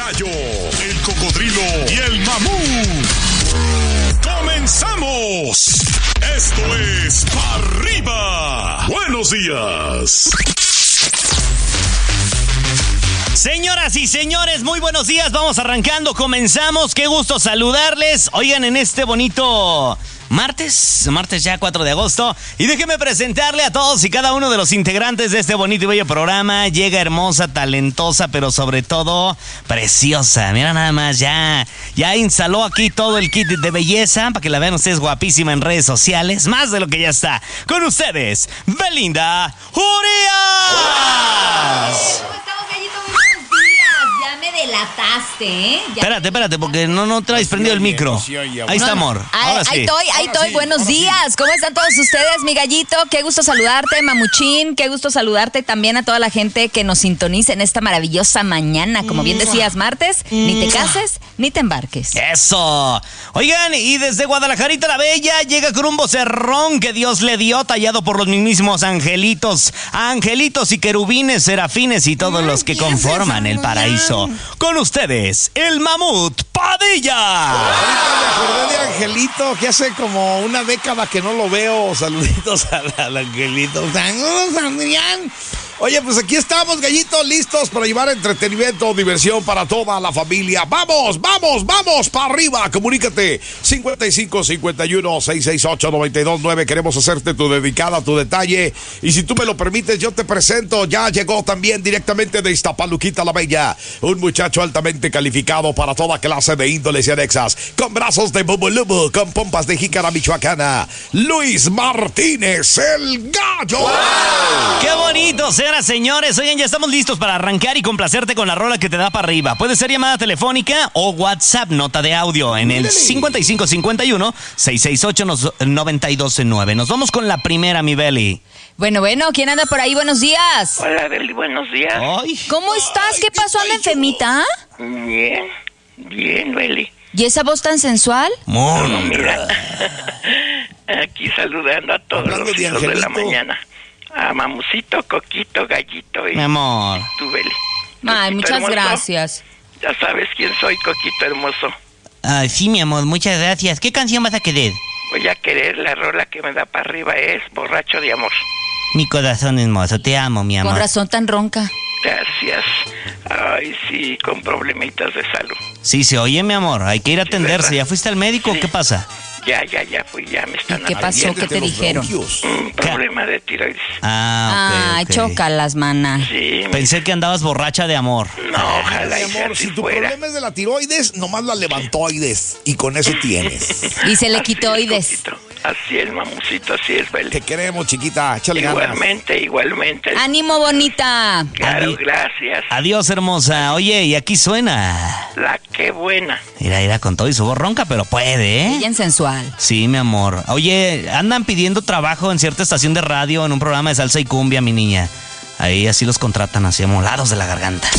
gallo, el cocodrilo y el mamut. ¡Comenzamos! Esto es Pa' Arriba. Buenos días. Señoras y señores, muy buenos días. Vamos arrancando, comenzamos. Qué gusto saludarles. Oigan, en este bonito martes ya 4 de agosto. Y déjenme presentarle a todos y cada uno de los integrantes de este bonito y bello programa. Llega hermosa, talentosa, pero sobre todo preciosa. Mira nada más, ya instaló aquí todo el kit de belleza para que la vean ustedes guapísima en redes sociales. Más de lo que ya está. Con ustedes, Belinda Urias. Ya me delataste, ¿eh? Espérate, porque no traes prendido el micro. Ahí está, amor. Ahora sí. Ahí estoy. Buenos días. ¿Cómo están todos ustedes, mi gallito? Qué gusto saludarte, mamuchín. Qué gusto saludarte también a toda la gente que nos sintoniza en esta maravillosa mañana. Como bien decías, martes, ni te cases, ni te embarques. ¡Eso! Oigan, y desde Guadalajarita la Bella llega con un vocerrón que Dios le dio, tallado por los mismos angelitos y querubines, serafines y todos los que conforman el paraíso. Con ustedes, el mamut Padilla. Ahorita me acordé de Angelito, que hace como una década que no lo veo. Saluditos al Angelito. Saludos, Adrián. Oye, pues aquí estamos, gallitos, listos para llevar entretenimiento, diversión para toda la familia. ¡Vamos, para arriba! Comunícate, 5551-668-929. Queremos hacerte tu dedicada, tu detalle. Y si tú me lo permites, yo te presento. Ya llegó también directamente de Iztapaluquita la Bella, un muchacho altamente calificado para toda clase de índoles y anexas, con brazos de bubulubu, con pompas de jícara michoacana. Luis Martínez, el gallo. ¡Wow! ¡Qué bonito! Señoras, señores, oigan, ya estamos listos para arrancar y complacerte con la rola que te da para arriba. Puede ser llamada telefónica o WhatsApp, nota de audio en el 5551-668-929. Nos vamos con la primera, mi Beli. Bueno, ¿quién anda por ahí? Buenos días. Hola, Beli, buenos días. Ay. ¿Cómo estás? ¿Qué pasó? ¿Anda enfermita? Bien, Beli. ¿Y esa voz tan sensual? Mira, aquí saludando a todos Hablando los de hijos de la Angelito. mañana. A Mamucito, Coquito, Gallito y Mi amor. tú, Beli. Ay, Coquito muchas hermoso. gracias. Ya sabes quién soy, Coquito hermoso. Ay, sí, mi amor, muchas gracias. ¿Qué canción vas a querer? Voy a querer la rola que me da para arriba, es Borracho de Amor. Mi corazón hermoso, te amo, mi amor. Con razón tan ronca. Gracias. Ay, sí, con problemitas de salud. Sí, se oye, mi amor, hay que ir a atenderse. ¿verdad? ¿Ya fuiste al médico o Sí. qué pasa? Ya fui, ya me están ¿Qué pasó? ¿Qué te dijeron? Un problema de tiroides. Ah, ok. Chócalas, mana. Sí, Pensé que andabas borracha de amor. no, ojalá Mi y sea amor, así si tu fuera. problema es de la tiroides, nomás la levantoides. Y con eso tienes. Y se le Así quitó es, oides. Coquito. Así es, mamucito, así es, Beli. Te queremos, chiquita. Échale ganas. Igualmente. ¡Ánimo, bonita! Claro, Adi- gracias. Adiós, hermosa. Oye, y aquí suena. La que buena. Mira, con todo y su voz ronca, pero puede, ¿eh? Ella en sensual. Sí, mi amor. Oye, andan pidiendo trabajo en cierta estación de radio en un programa de salsa y cumbia, mi niña. Ahí así los contratan, así amolados de la garganta.